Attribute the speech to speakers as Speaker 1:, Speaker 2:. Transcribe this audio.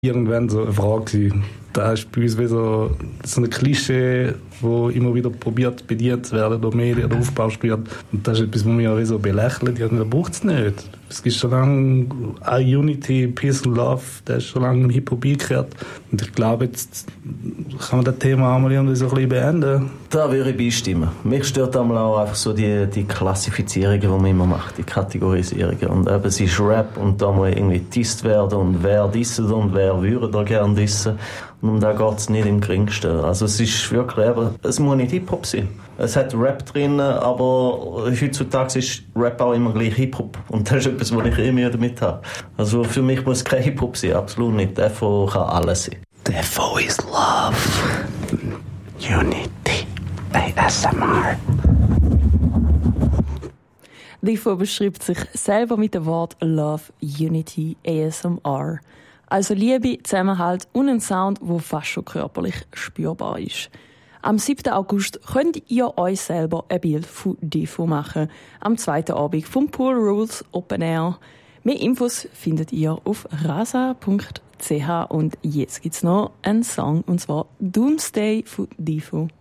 Speaker 1: irgendwann so eine Frage gewesen. Da ist bei uns wie so ein Klischee, wo immer wieder probiert, bedient zu werden durch Medien, der aufgebauscht wird. Und das ist etwas, was mich auch wie so belächelt. Ja, das braucht es nicht. Es gibt schon lange Unity, Peace and Love, das ist schon lange im Hip-Hop eingekehrt. Und ich glaube, jetzt kann man das Thema einmal irgendwie so ein bisschen beenden.
Speaker 2: Da würde ich beistimmen. Mich stört einmal auch einfach so die Klassifizierungen, die man immer macht, die Kategorisierungen. Und eben, es ist Rap und da muss irgendwie disst werden und wer disset und wer würde da gerne dissen. Und um da geht es nicht im geringsten. Also es ist wirklich eben, es muss nicht Hip-Hop sein. Es hat Rap drin, aber heutzutage ist Rap auch immer gleich Hip-Hop. Und das ist etwas, was ich Mühe damit habe. Also für mich muss es kein Hip-Hop sein, absolut nicht. Defo kann alles sein.
Speaker 3: Defo is love. Unity. ASMR.
Speaker 4: Defo beschreibt sich selber mit dem Wort Love, Unity, ASMR. Also Liebe, Zusammenhalt und ein Sound, der fast schon körperlich spürbar ist. Am 7. August könnt ihr euch selber ein Bild von Defo machen. Am 2. Abend vom Pool Rules Open Air. Mehr Infos findet ihr auf rasa.ch und jetzt gibt's noch einen Song, und zwar Doomsday von Defo.